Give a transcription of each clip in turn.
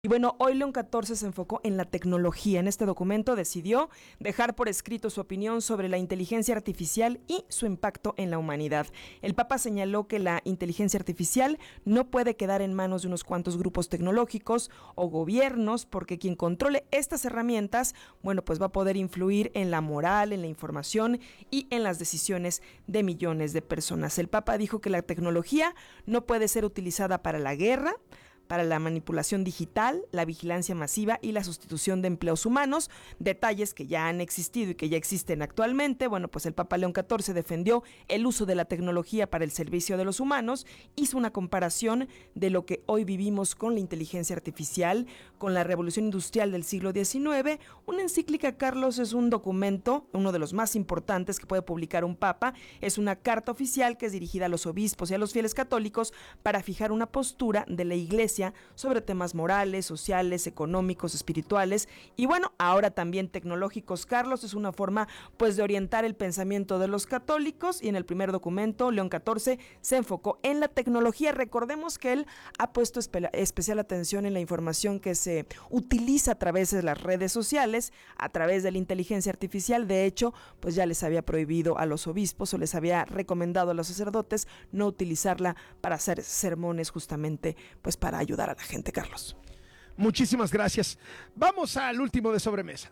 Y bueno, hoy León XIV se enfocó en la tecnología. En este documento decidió dejar por escrito su opinión sobre la inteligencia artificial y su impacto en la humanidad. El Papa señaló que la inteligencia artificial no puede quedar en manos de unos cuantos grupos tecnológicos o gobiernos, porque quien controle estas herramientas, bueno, pues va a poder influir en la moral, en la información y en las decisiones de millones de personas. El Papa dijo que la tecnología no puede ser utilizada para la guerra, para la manipulación digital, la vigilancia masiva y la sustitución de empleos humanos, detalles que ya han existido y que ya existen actualmente. Bueno, pues el Papa León XIV defendió el uso de la tecnología para el servicio de los humanos, hizo una comparación de lo que hoy vivimos con la inteligencia artificial, con la revolución industrial del siglo XIX. Una encíclica, Carlos, es un documento, uno de los más importantes que puede publicar un papa, es una carta oficial que es dirigida a los obispos y a los fieles católicos para fijar una postura de la Iglesia sobre temas morales, sociales, económicos, espirituales y bueno, ahora también tecnológicos. Carlos, es una forma pues de orientar el pensamiento de los católicos y en el primer documento León XIV se enfocó en la tecnología. Recordemos que él ha puesto especial atención en la información que se utiliza a través de las redes sociales, a través de la inteligencia artificial. De hecho, pues ya les había prohibido a los obispos o les había recomendado a los sacerdotes no utilizarla para hacer sermones, justamente pues para ayudar a la gente, Carlos. Muchísimas gracias. Vamos al último de sobremesa.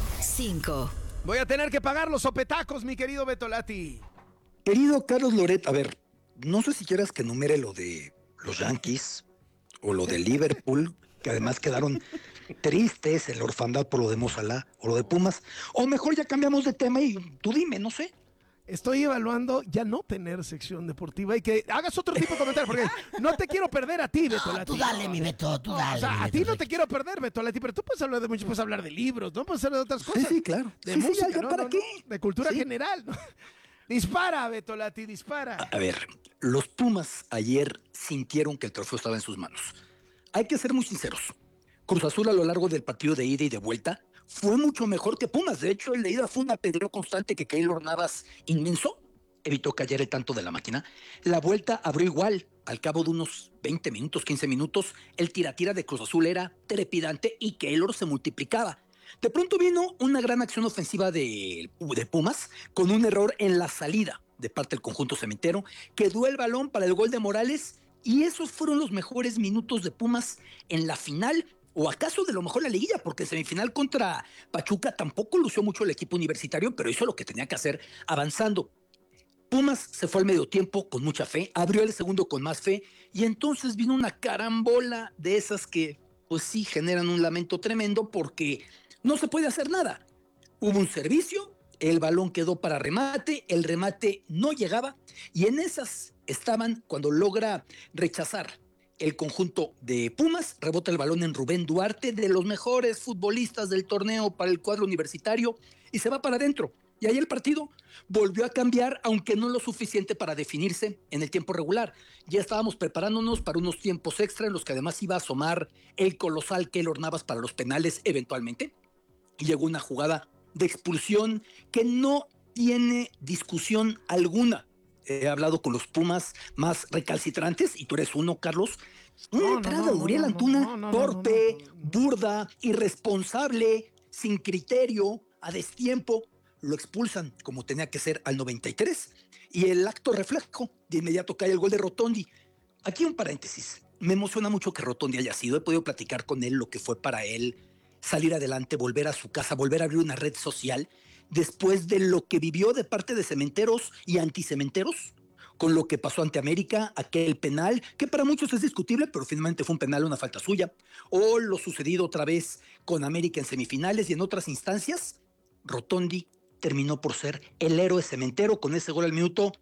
5. Voy a tener que pagar los sopetacos, mi querido Betolati. Querido Carlos Loret, a ver, no sé si quieras que enumere lo de los Yankees o lo de Liverpool, que además quedaron tristes, el orfandad por lo de Mo Salah, o lo de Pumas, o mejor ya cambiamos de tema y tú dime, no sé. Estoy evaluando ya no tener sección deportiva y que hagas otro tipo de comentario, porque no te quiero perder a ti, Betolati. Tú dale, mi Beto, tú dale. O sea, mi a ti Beto, no te quiero perder, Betolati, pero tú puedes hablar de mucho, puedes hablar de libros, ¿no? Puedes hablar de otras cosas. Sí, claro. De Sí, música, ya ¿no? ¿para qué? De cultura Sí. general, ¿no? Dispara, Betolati, dispara. A ver, los Pumas ayer sintieron que el trofeo estaba en sus manos. Hay que ser muy sinceros. Cruz Azul a lo largo del partido de ida y de vuelta fue mucho mejor que Pumas. De hecho, el de ida fue un apedreo constante que Keylor Navas inmenso evitó callar el tanto de la máquina. La vuelta abrió igual. Al cabo de unos 20 minutos, 15 minutos, el tira-tira de Cruz Azul era trepidante y Keylor se multiplicaba. De pronto vino una gran acción ofensiva de Pumas con un error en la salida de parte del conjunto cementero. Quedó el balón para el gol de Morales y esos fueron los mejores minutos de Pumas en la final. ¿O acaso de lo mejor la liguilla? Porque en semifinal contra Pachuca tampoco lució mucho el equipo universitario, pero hizo lo que tenía que hacer avanzando. Pumas se fue al medio tiempo con mucha fe, abrió el segundo con más fe y entonces vino una carambola de esas que pues sí generan un lamento tremendo porque no se puede hacer nada. Hubo un servicio, el balón quedó para remate, el remate no llegaba y en esas estaban cuando logra rechazar el conjunto de Pumas, rebota el balón en Rubén Duarte, de los mejores futbolistas del torneo para el cuadro universitario y se va para adentro. Y ahí el partido volvió a cambiar, aunque no lo suficiente para definirse en el tiempo regular. Ya estábamos preparándonos para unos tiempos extra en los que además iba a asomar el colosal Keylor Navas para los penales eventualmente. Y llegó una jugada de expulsión que no tiene discusión alguna. He hablado con los Pumas más recalcitrantes, y tú eres uno, Carlos. Una entrada de Uriel Antuna, torpe, burda, irresponsable, sin criterio, a destiempo. Lo expulsan como tenía que ser al 93 y el acto reflejo de inmediato cae el gol de Rotondi. Aquí un paréntesis, me emociona mucho que Rotondi haya sido, he podido platicar con él lo que fue para él salir adelante, volver a su casa, volver a abrir una red social después de lo que vivió de parte de cementeros y anticementeros, con lo que pasó ante América, aquel penal, que para muchos es discutible, pero finalmente fue un penal, una falta suya, o lo sucedido otra vez con América en semifinales y en otras instancias. Rotondi terminó por ser el héroe cementero con ese gol al minuto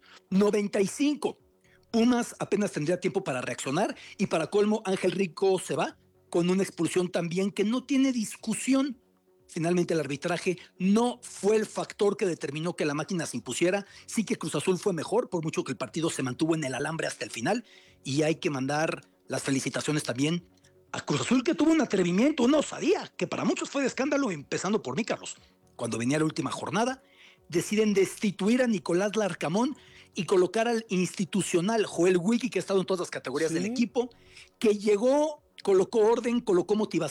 95. Pumas apenas tendría tiempo para reaccionar y para colmo Ángel Rico se va con una expulsión también que no tiene discusión. Finalmente el arbitraje no fue el factor que determinó que la máquina se impusiera. Sí que Cruz Azul fue mejor, por mucho que el partido se mantuvo en el alambre hasta el final. Y hay que mandar las felicitaciones también a Cruz Azul, que tuvo un atrevimiento, una osadía, que para muchos fue de escándalo, empezando por mí, Carlos. Cuando venía la última jornada, deciden destituir a Nicolás Larcamón y colocar al institucional Joel Wiki, que ha estado en todas las categorías del equipo, que llegó colocó orden, colocó motivación.